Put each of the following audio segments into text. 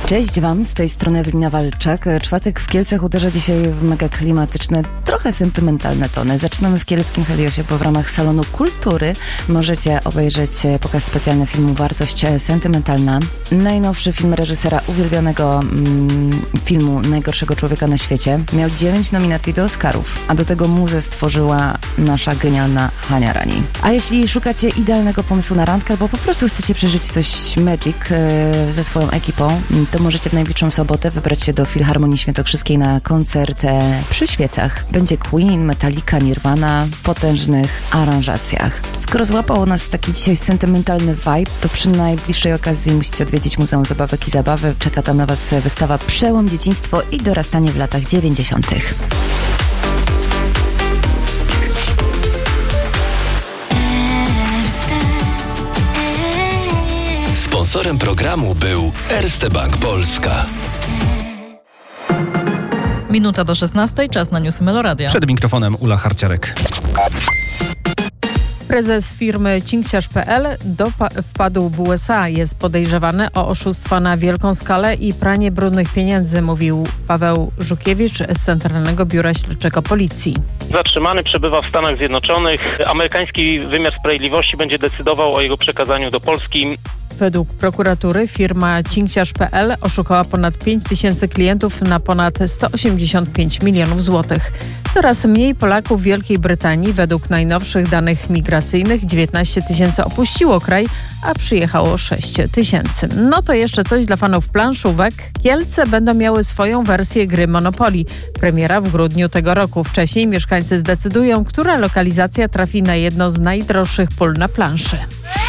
Cześć Wam, z tej strony Ewelina Walczak. Czwartek w Kielcach uderza dzisiaj w mega klimatyczne, trochę sentymentalne tony. Zaczynamy w kielskim Heliosie, bo w ramach Salonu Kultury możecie obejrzeć pokaz specjalny filmu Wartość sentymentalna. Najnowszy film reżysera uwielbianego filmu Najgorszego człowieka na świecie. Miał 9 nominacji do Oscarów, a do tego muzę stworzyła nasza genialna Hania Rani. A jeśli szukacie idealnego pomysłu na randkę, albo po prostu chcecie przeżyć coś magic ze swoją ekipą, to możecie w najbliższą sobotę wybrać się do Filharmonii Świętokrzyskiej na koncert przy świecach. Będzie Queen, Metallica, Nirvana w potężnych aranżacjach. Skoro złapało nas taki dzisiaj sentymentalny vibe, to przy najbliższej okazji musicie odwiedzić Muzeum Zabawek i Zabawy. Czeka tam na Was wystawa Przełom dzieciństwo i dorastanie w latach 90. Sponsorem programu był Erste Bank Polska. Minuta do 16, czas na newsy Meloradia. Przed mikrofonem Ula Harciarek. Prezes firmy Cinkciarz.pl wpadł w USA. Jest podejrzewany o oszustwa na wielką skalę i pranie brudnych pieniędzy, mówił Paweł Żukiewicz z Centralnego Biura Śledczego Policji. Zatrzymany przebywa w Stanach Zjednoczonych. Amerykański wymiar sprawiedliwości będzie decydował o jego przekazaniu do Polski. Według prokuratury firma Cinkciarz.pl oszukała ponad 5 tysięcy klientów na ponad 185 milionów złotych. Coraz mniej Polaków w Wielkiej Brytanii. Według najnowszych danych migracyjnych 19 tysięcy opuściło kraj, a przyjechało 6 tysięcy. No to jeszcze coś dla fanów planszówek. Kielce będą miały swoją wersję gry Monopoly. Premiera w grudniu tego roku. Wcześniej mieszkańcy zdecydują, która lokalizacja trafi na jedno z najdroższych pól na planszy.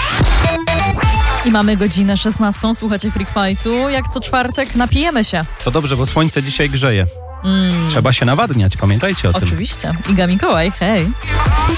I mamy godzinę 16, słuchacie Freak Fightu. Jak co czwartek napijemy się. To dobrze, bo słońce dzisiaj grzeje. Trzeba się nawadniać, pamiętajcie o tym. Oczywiście. Iga Mikołaj, hej.